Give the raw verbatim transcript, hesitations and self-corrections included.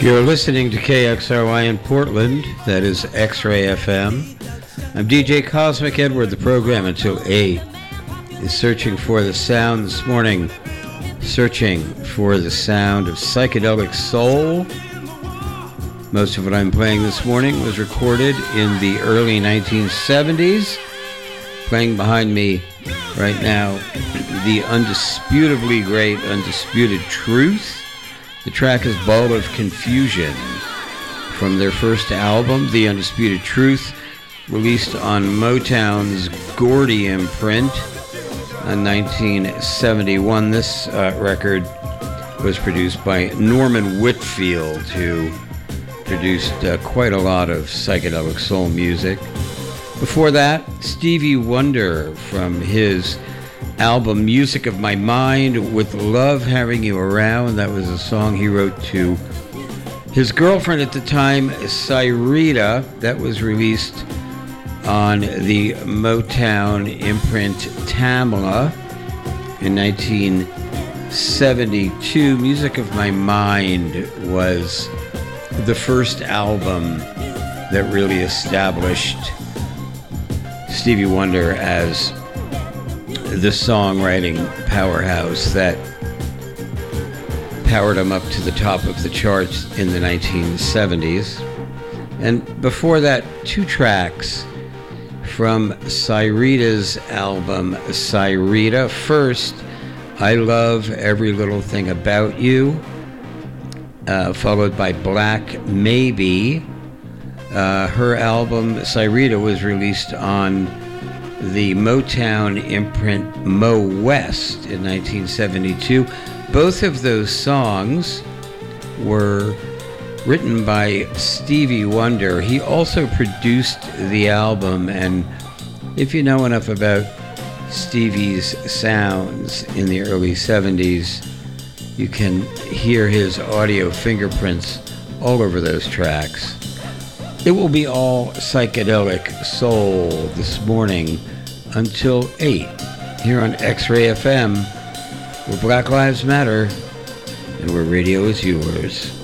You're listening to K X R Y in Portland. That is X-Ray F M. I'm D J Cosmic Edward. The program until eight is searching for the sound this morning. Searching for the sound of psychedelic soul. Most of what I'm playing this morning was recorded in the early nineteen seventies. Playing behind me right now, the undisputably great Undisputed Truth. The track is Ball of Confusion from their first album, The Undisputed Truth, released on Motown's Gordy imprint in nineteen seventy-one. This uh, record was produced by Norman Whitfield, who produced uh, quite a lot of psychedelic soul music. Before that, Stevie Wonder from his album Music of My Mind, With Love Having You Around. That was a song he wrote to his girlfriend at the time, Syreeta. That was released on the Motown imprint Tamla in nineteen seventy-two. Music of My Mind was the first album that really established Stevie Wonder as the songwriting powerhouse that powered him up to the top of the charts in the nineteen seventies. And before that, two tracks from Syreeta's album, Syreeta. First, I Love Every Little Thing About You, uh, followed by Black Maybe. Uh, her album, Syreeta, was released on the Motown imprint Mo West in nineteen seventy-two. Both of those songs were written by Stevie Wonder. He also produced the album, and if you know enough about Stevie's sounds in the early seventies, you can hear his audio fingerprints all over those tracks. It will be all psychedelic soul this morning until eight here on X-Ray F M, where Black Lives Matter and where radio is yours.